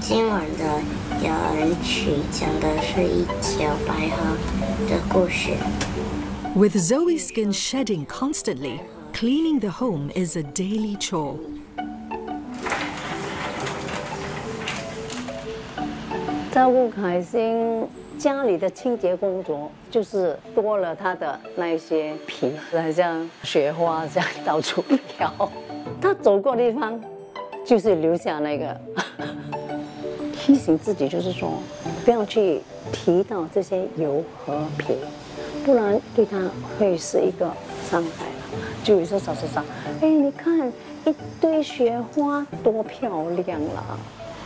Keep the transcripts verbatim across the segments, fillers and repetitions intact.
今晚的摇篮曲讲的是一条白鹤的故事。 With Zoe's skin shedding constantly, cleaning the home is a daily chore. 照顾凯欣，家里的清洁工作就是多了他的那一些皮，好像雪花这样到处飘。他走过的地方，就是留下那个提醒自己，就是说不要去提到这些油和皮，不然对他会是一个伤害了。就有时候小时候，哎，你看一堆雪花多漂亮啦！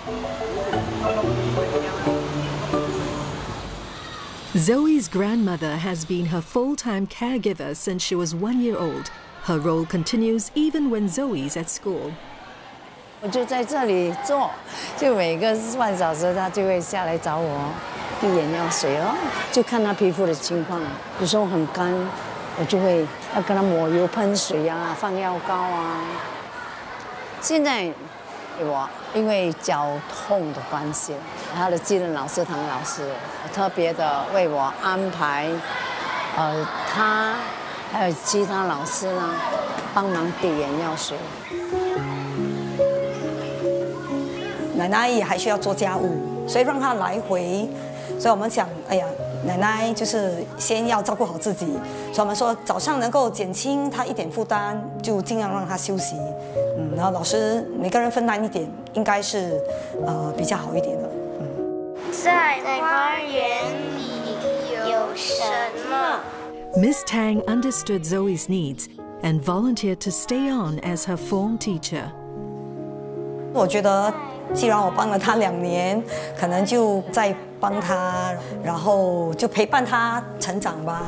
Zoe's grandmother has been her full-time caregiver since she was one year old. Her role continues even when Zoe's at school. 我就在这里做，就每个半小时他就会下来找我，滴眼药水哦，就看他皮肤的情况，有时候很干，我就会要跟他抹油喷水啊，放药膏啊。现在我因为脚痛的关系，他的技能老师唐老师特别的为我安排，呃，他还有其他老师呢，帮忙滴眼药水。 奶奶也还需要做家务，所以让她来回。所以我们想，哎呀，奶奶就是先要照顾好自己。所以我们说早上能够减轻她一点负担，就尽量让她休息。嗯，然后老师每个人分担一点，应该是呃比较好一点的。嗯， 在花园里有什么 Miss Tang understood Zoe's needs and volunteered to stay on as her form teacher. 我觉得。 既然我帮了他两年，可能就再帮他，然后就陪伴他成长吧。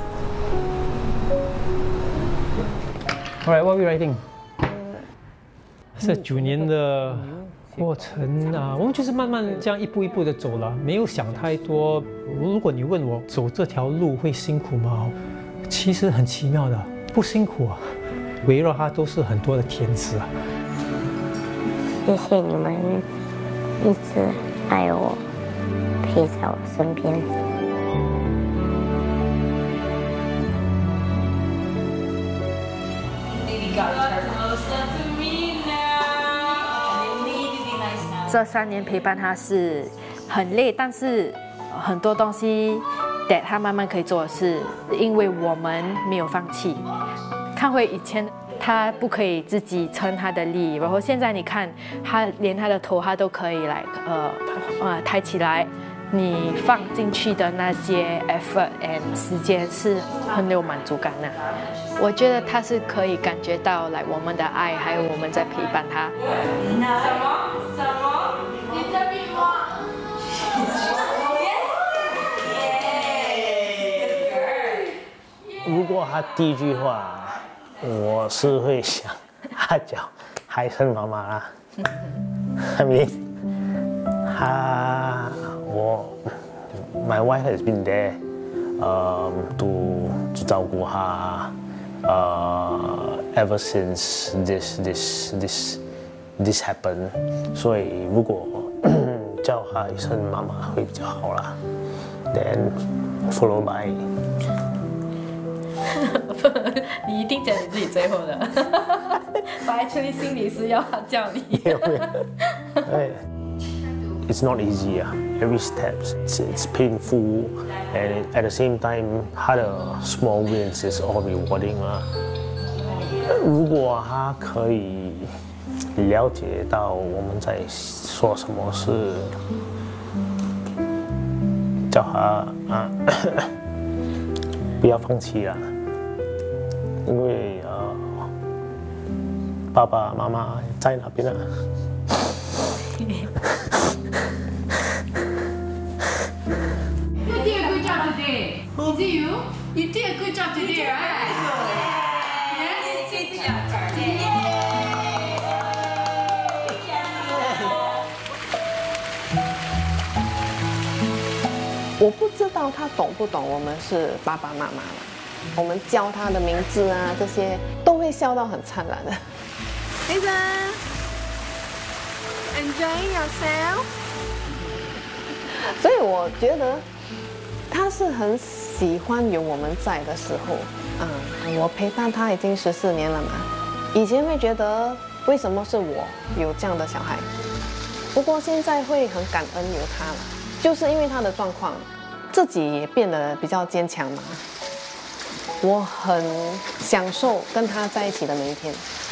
All right, what are we writing? 是九年的过程啊，我们就是慢慢这样一步一步的走了，没有想太多。如果你问我走这条路会辛苦吗？其实很奇妙的，不辛苦啊，围绕它都是很多的天使啊。 谢谢你们。 一直爱我，陪在我身边。 这三年陪伴他是很累，但是很多东西，Dad 他慢慢可以做的是，因为我们没有放弃。看回以前。 他不可以自己撑他的力，然后现在你看，他连他的头他都可以来，呃呃抬起来。你放进去的那些 effort and 时间是很有满足感的。我觉得他是可以感觉到来我们的爱，还有我们在陪伴他。 如果他第一句话。 我是会想，他叫海参妈妈啦。I mean， 他我 ，my wife has been there， 呃、um, ，to 去照顾他，呃、uh, ，ever since this this this this happened， 所以如果叫他一声妈妈会比较好啦。Then followed by。 你一定讲你自己最后的，我 actually 心里是要他叫你。 It's not easy. Every step, it's, it's painful, and at the same time, 他的 small wins is all rewarding 啊。如果他可以了解到我们在说什么，是叫他啊不要放弃啊。 因为呃，爸爸妈妈在那边啊。 You did a good job today. Is it you? You did a good job today, right? Yes, good job today. 我不知道他懂不懂我们是爸爸妈妈了。 我们教他的名字啊，这些都会笑到很灿烂的。Lisa, enjoy yourself. 所以我觉得他是很喜欢有我们在的时候。嗯，我陪伴他已经十四年了嘛。以前会觉得为什么是我有这样的小孩，不过现在会很感恩有他了，就是因为他的状况，自己也变得比较坚强嘛。我很享受跟他在一起的每一天。